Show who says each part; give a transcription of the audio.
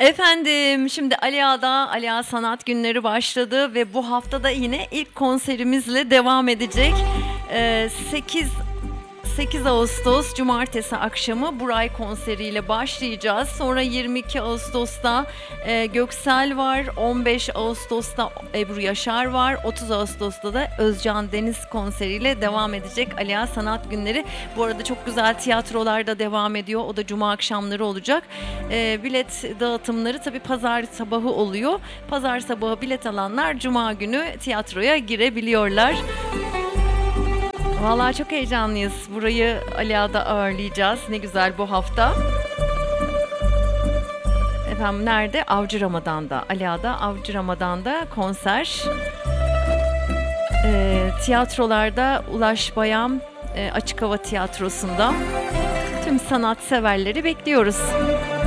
Speaker 1: Efendim, şimdi Ali Ağa Sanat Günleri başladı ve bu hafta da yine ilk konserimizle devam edecek. 8 Ağustos Cumartesi akşamı Buray konseriyle başlayacağız. Sonra 22 Ağustos'ta Göksel var. 15 Ağustos'ta Ebru Yaşar var. 30 Ağustos'ta da Özcan Deniz konseriyle devam edecek Ali Ağa Sanat Günleri. Bu arada çok güzel tiyatrolar da devam ediyor. O da cuma akşamları olacak. Bilet dağıtımları tabii pazar sabahı oluyor. Pazar sabahı bilet alanlar cuma günü tiyatroya girebiliyorlar. Vallahi çok heyecanlıyız. Burayı Ali Ağa'da ağırlayacağız. Ne güzel bu hafta. Efendim nerede? Avcı Ramadan'da. Ali Ağa'da Avcı Ramadan'da konser. Tiyatrolarda Ulaş Bayam Açık Hava Tiyatrosu'nda. Tüm sanatseverleri bekliyoruz.